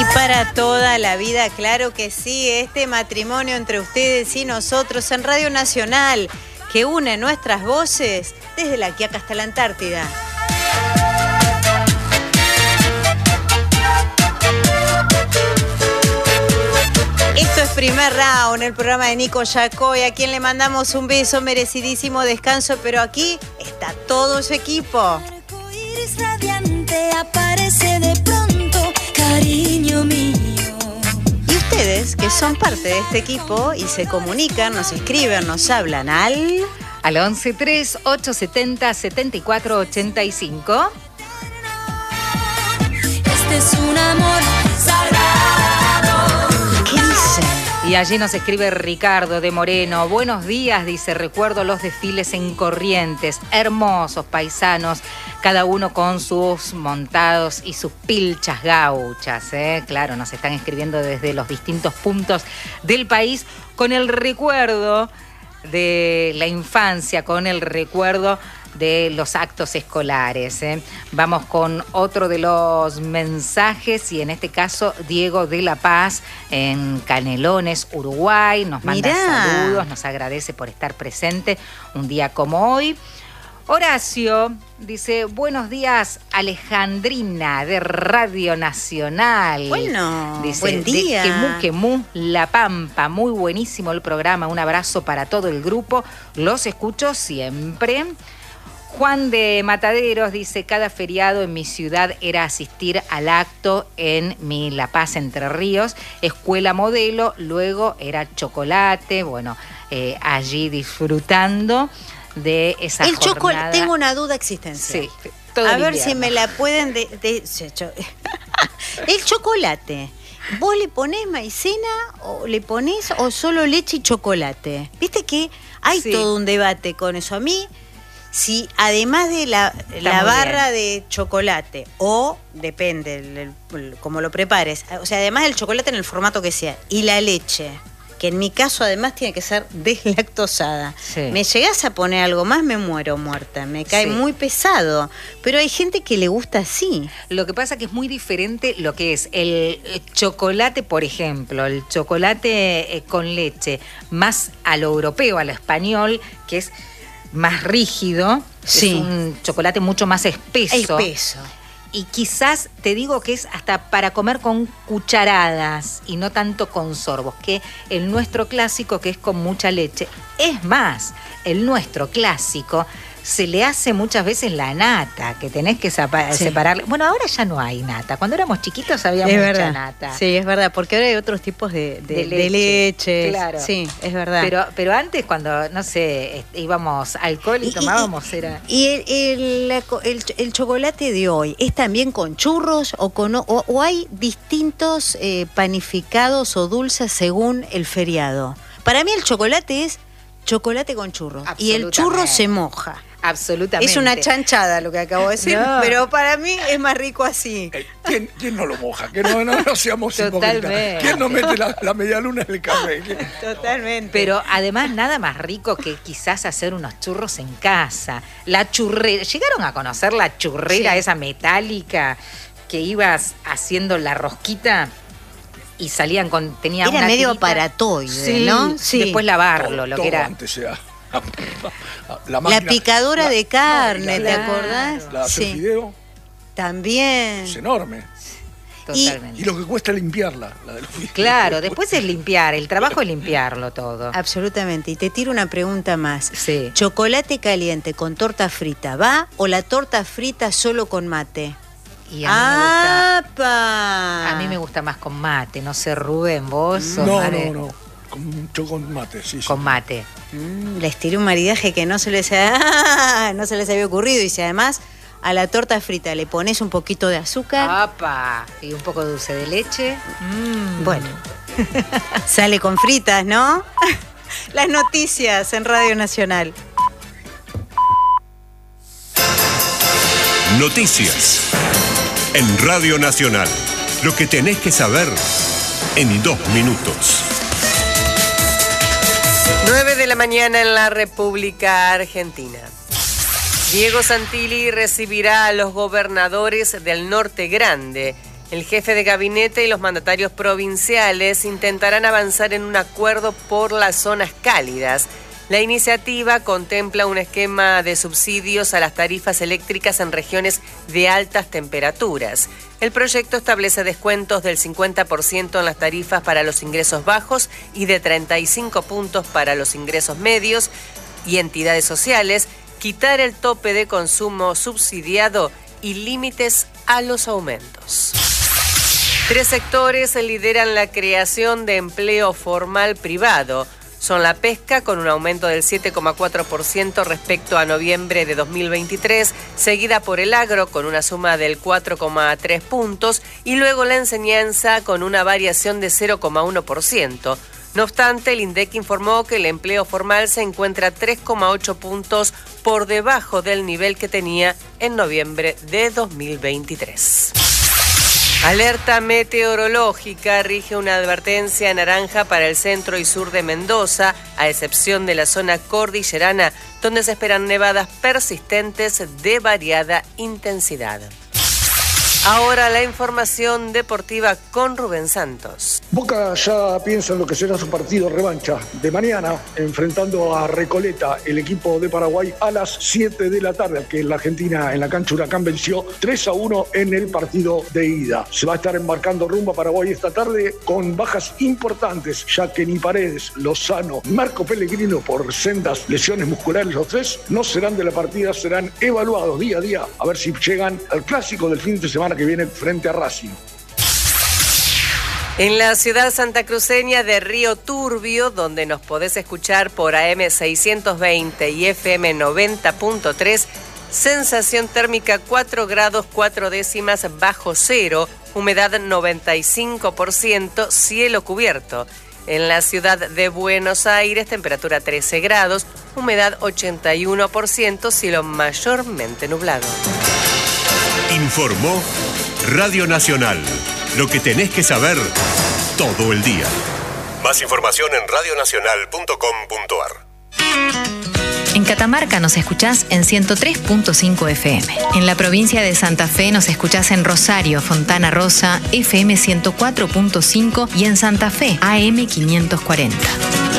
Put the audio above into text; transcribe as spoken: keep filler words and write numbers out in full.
Para toda la vida, claro que sí, este matrimonio entre ustedes y nosotros en Radio Nacional, que une nuestras voces desde la Quiaca hasta la Antártida. Esto es Primer Round, el programa de Nico Yacoy, a quien le mandamos un beso, merecidísimo descanso, pero aquí está todo su equipo. Arcoíris radiante aparece de pronto, cariño mío. Y ustedes, que son parte de este equipo y se comunican, nos escriben, nos hablan al... Al once tres ocho setenta setenta y cuatro ochenta y cinco. Este es un amor sagrado. ¿Qué dice? Y allí nos escribe Ricardo de Moreno. Buenos días, dice, recuerdo los desfiles en Corrientes. Hermosos paisanos, cada uno con sus montados y sus pilchas gauchas, ¿eh? Claro, nos están escribiendo desde los distintos puntos del país con el recuerdo de la infancia, con el recuerdo de los actos escolares, ¿eh? Vamos con otro de los mensajes y en este caso Diego de La Paz en Canelones, Uruguay, nos manda Mirá. saludos, nos agradece por estar presente un día como hoy. Horacio dice, buenos días Alejandrina de Radio Nacional. Bueno, dice, buen día. De Quemú, Quemú, La Pampa, muy buenísimo el programa, un abrazo para todo el grupo, los escucho siempre. Juan de Mataderos dice, cada feriado en mi ciudad era asistir al acto en mi La Paz, Entre Ríos, escuela modelo, luego era chocolate, bueno, eh, allí disfrutando de esa El jornada. chocolate, tengo una duda existencial. Sí, todo A el ver invierno. si me la pueden... De, de- se- cho- el chocolate, ¿vos le ponés maicena o le ponés o solo leche y chocolate? Viste que hay Sí. todo un debate con eso. A mí, si además de la, la muy barra de chocolate o, depende, el- el- el- como lo prepares, o sea, además del chocolate en el formato que sea, y la leche, que en mi caso además tiene que ser deslactosada. Sí. Me llegás a poner algo más, me muero muerta, me cae Sí. muy pesado. Pero hay gente que le gusta así. Lo que pasa que es muy diferente lo que es el eh, chocolate, por ejemplo, el chocolate eh, con leche, más a lo europeo, a lo español, que es más rígido, Sí. es un chocolate mucho más espeso. Espeso. Y quizás te digo que es hasta para comer con cucharadas y no tanto con sorbos, que el nuestro clásico, que es con mucha leche. Es más, el nuestro clásico se le hace muchas veces la nata, que tenés que sapa- Sí. separarle. Bueno, ahora ya no hay nata. Cuando éramos chiquitos había Es mucha verdad. nata. Sí, es verdad, porque ahora hay otros tipos de, de, De de leche. leches. Claro. Sí, es verdad. Pero, pero antes, cuando, no sé, este, íbamos al alcohol y, tomábamos, era... ¿Y el, el, la co- el, el chocolate de hoy es también con churros o con o, o hay distintos eh, panificados o dulces según el feriado? Para mí el chocolate es chocolate con churros y el churro Absolutamente. se moja. Absolutamente. Es una chanchada lo que acabo de decir, No. pero para mí es más rico así. Eh, ¿Quién, quién no lo moja? Que no, no, no seamos hipócritas. Totalmente. ¿Quién no mete la, la media luna en el café? ¿Quién? Totalmente. Pero además nada más rico que quizás hacer unos churros en casa. La churrera, ¿llegaron a conocer la churrera Sí. esa metálica que ibas haciendo la rosquita y salían con, tenía Era una medio tirita? aparatoide, Sí, ¿no? Sí. Después lavarlo, Todo- lo todo que era. antes era la, La máquina- picadora la- de carne, no, ¿te y la- acordás? La de hacer Sí. fideo También. es enorme. Totalmente. Y lo que cuesta limpiarla, la de los fideos. Claro, después es limpiar, el trabajo es limpiarlo todo. Absolutamente. Y te tiro una pregunta más. Sí. ¿Chocolate caliente con torta frita va o la torta frita solo con mate? Y a mí, me gusta, ¡Apa! a mí me gusta más con mate, no sé, Rubén, vos sos No, más de- no, no. Con mucho con mate, sí, sí. con mate. Mm, les tiré un maridaje que no se les, ¡Ah! no se les había ocurrido. Y si además a la torta frita le pones un poquito de azúcar, ¡Apa! Y un poco de dulce de leche. Mm. bueno, sale con fritas, ¿no? Las noticias en Radio Nacional. Noticias en Radio Nacional. Lo que tenés que saber en dos minutos. nueve de la mañana en la República Argentina. Diego Santilli recibirá a los gobernadores del Norte Grande El jefe de gabinete y los mandatarios provinciales intentarán avanzar en un acuerdo por las zonas cálidas. La iniciativa contempla un esquema de subsidios a las tarifas eléctricas en regiones de altas temperaturas. El proyecto establece descuentos del cincuenta por ciento en las tarifas para los ingresos bajos y de treinta y cinco puntos para los ingresos medios y entidades sociales, quitar el tope de consumo subsidiado y límites a los aumentos. Tres sectores lideran la creación de empleo formal privado. Son la pesca, con un aumento del siete coma cuatro por ciento respecto a noviembre de dos mil veintitrés, seguida por el agro, con una suma del cuatro coma tres puntos, y luego la enseñanza, con una variación de cero coma uno por ciento. No obstante, el INDEC informó que el empleo formal se encuentra tres coma ocho puntos por debajo del nivel que tenía en noviembre de dos mil veintitrés. Alerta meteorológica, rige una advertencia naranja para el centro y sur de Mendoza, a excepción de la zona cordillerana, donde se esperan nevadas persistentes de variada intensidad. Ahora la información deportiva con Rubén Santos. Boca ya piensa en lo que será su partido revancha de mañana, enfrentando a Recoleta, el equipo de Paraguay, a las siete de la tarde, que la Argentina en la cancha Huracán venció tres a uno en el partido de ida. Se va a estar embarcando rumbo a Paraguay esta tarde con bajas importantes, ya que ni Paredes, Lozano, Marco Pellegrino, por sendas lesiones musculares los tres, no serán de la partida, serán evaluados día a día a ver si llegan al clásico del fin de semana que viene frente a Racing. En la ciudad santacruceña de Río Turbio, donde nos podés escuchar por A M seiscientos veinte y F M noventa punto tres, sensación térmica cuatro grados cuatro décimas bajo cero, humedad noventa y cinco por ciento, cielo cubierto. En la ciudad de Buenos Aires, temperatura trece grados, humedad ochenta y uno por ciento, cielo mayormente nublado. Informó Radio Nacional. Lo que tenés que saber todo el día. Más información en radio nacional punto com punto a r. En Catamarca nos escuchás en ciento tres punto cinco F M. En la provincia de Santa Fe nos escuchás en Rosario, Fontana Rosa, F M ciento cuatro punto cinco y en Santa Fe, A M quinientos cuarenta.